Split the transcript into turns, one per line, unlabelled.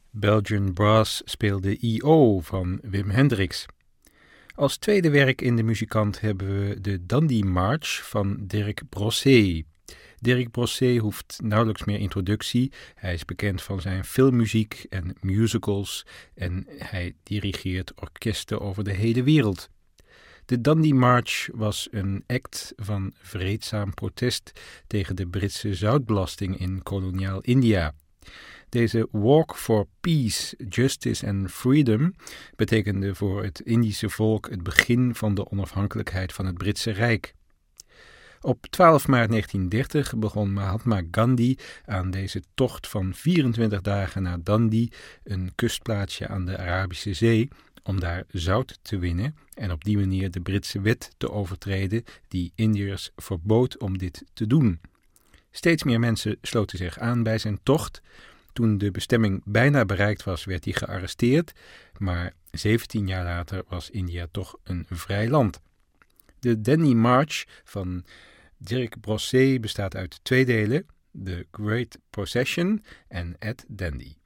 Belgian Brass speelde E.O. van Wim Hendrix. Als tweede werk in de muzikant hebben we de Dandy March van Dirk Brossé. Dirk Brossé hoeft nauwelijks meer introductie. Hij is bekend van zijn filmmuziek en musicals en hij dirigeert orkesten over de hele wereld. De Dandy March was een act van vreedzaam protest tegen de Britse zoutbelasting in koloniaal India. Deze Walk for Peace, Justice and Freedom betekende voor het Indische volk het begin van de onafhankelijkheid van het Britse Rijk. Op 12 maart 1930 begon Mahatma Gandhi aan deze tocht van 24 dagen naar Dundee, een kustplaatsje aan de Arabische Zee, om daar zout te winnen en op die manier de Britse wet te overtreden die Indiërs verbood om dit te doen. Steeds meer mensen sloten zich aan bij zijn tocht. Toen de bestemming bijna bereikt was, werd hij gearresteerd, maar 17 jaar later was India toch een vrij land. De Dandy March van Dirk Brossé bestaat uit 2 delen, The Great Procession en At Dundee.